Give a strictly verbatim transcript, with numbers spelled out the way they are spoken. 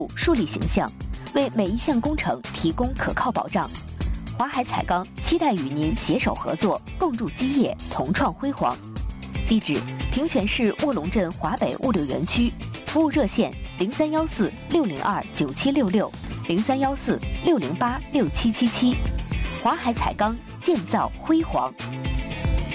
树立形象，为每一项工程提供可靠保障。华海彩钢期待与您携手合作，共筑基业，同创辉煌。地址：平泉市卧龙镇华北物流园区，服务热线：零三幺四六零二九七六六，零三幺四六零八六七七七。华海彩钢，建造辉煌。